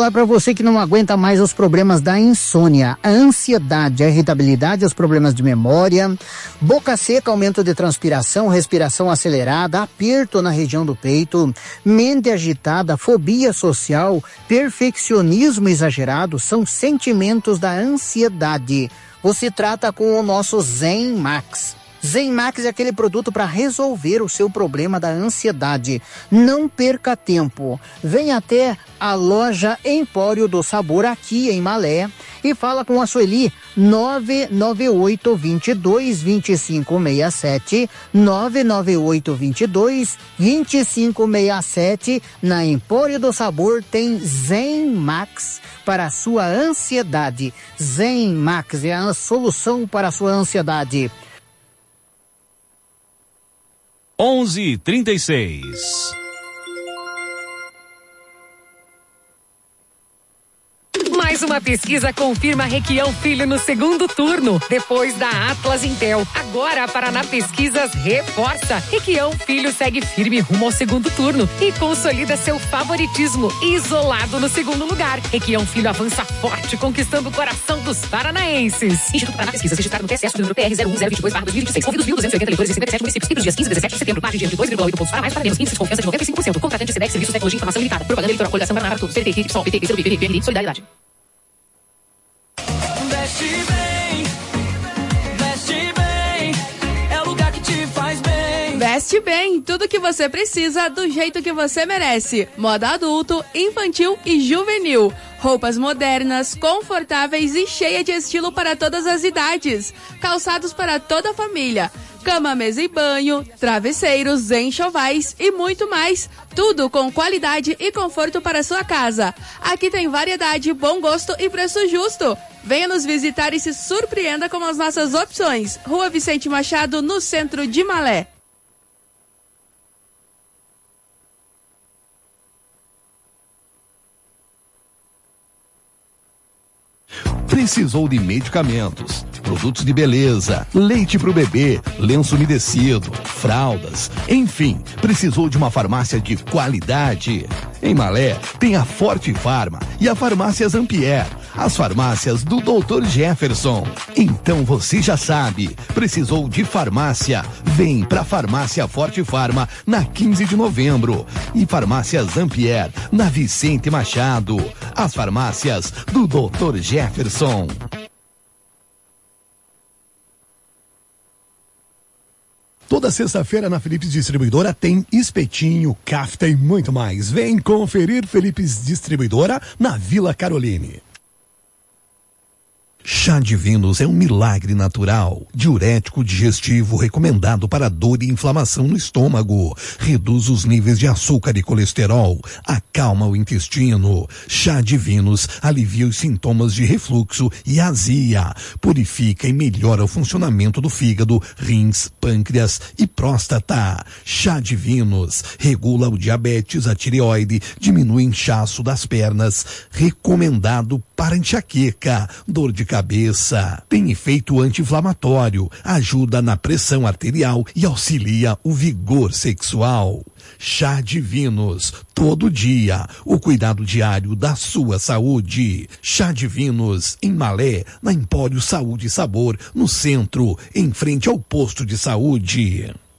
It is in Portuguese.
falar para você que não aguenta mais os problemas da insônia, a ansiedade, a irritabilidade, os problemas de memória, boca seca, aumento de transpiração, respiração acelerada, aperto na região do peito, mente agitada, fobia social, perfeccionismo exagerado, são sentimentos da ansiedade. Você trata com o nosso Zen Max. Zen Max é aquele produto para resolver o seu problema da ansiedade. Não perca tempo. Venha até a loja Empório do Sabor aqui em Malé e fala com a Sueli 998-22-2567, 998-22-2567. Na Empório do Sabor tem Zen Max para a sua ansiedade. Zen Max é a solução para a sua ansiedade. 11h36. Mais uma pesquisa confirma Requião Filho no segundo turno, depois da Atlas Intel. Agora a Paraná Pesquisas reforça. Requião Filho segue firme rumo ao segundo turno e consolida seu favoritismo, isolado no segundo lugar. Requião Filho avança forte, conquistando o coração dos paranaenses. Instituto Paraná Pesquisas, registrado no TCS do número PR 01022/2026. Ouvidos 1.280 eleitores em 57 municípios. E nos dias 15 e 17 de setembro, margem de 2,8 pontos para mais, para menos. Índice de confiança de 95%. Contratante SEDEX, Serviços de Tecnologia e Informação Limitada. Propaganda eleitoral, coligação Paraná para todos. PDT, PSOL, PT, PCdoB, PV, PRI, Solidariedade. Veste bem, é o lugar que te faz bem. Veste bem, tudo que você precisa do jeito que você merece. Moda adulto, infantil e juvenil. Roupas modernas, confortáveis e cheia de estilo para todas as idades. Calçados para toda a família. Cama, mesa e banho, travesseiros, enxovais e muito mais. Tudo com qualidade e conforto para sua casa. Aqui tem variedade, bom gosto e preço justo. Venha nos visitar e se surpreenda com as nossas opções. Rua Vicente Machado, no centro de Malé. Precisou de medicamentos, produtos de beleza, leite para o bebê, lenço umedecido, fraldas, enfim, precisou de uma farmácia de qualidade. Em Malé tem a Forte Farma e a Farmácia Zampier, as farmácias do Dr. Jefferson. Então você já sabe, precisou de farmácia? Vem pra Farmácia Forte Farma na 15 de novembro e Farmácia Zampier na Vicente Machado, as farmácias do Dr. Jefferson. Toda sexta-feira na Philips Distribuidora tem espetinho, kafta e muito mais. Vem conferir Philips Distribuidora na Vila Caroline. Chá Divinos é um milagre natural, diurético digestivo recomendado para dor e inflamação no estômago, reduz os níveis de açúcar e colesterol, acalma o intestino. Chá Divinos alivia os sintomas de refluxo e azia, purifica e melhora o funcionamento do fígado, rins, pâncreas e próstata. Chá Divinos regula o diabetes, a tireoide, diminui o inchaço das pernas, recomendado para enxaqueca, dor de cabeça, tem efeito anti-inflamatório, ajuda na pressão arterial e auxilia o vigor sexual. Chá Divinos, todo dia, o cuidado diário da sua saúde. Chá Divinos, em Malé, na Empório Saúde e Sabor, no centro, em frente ao posto de saúde.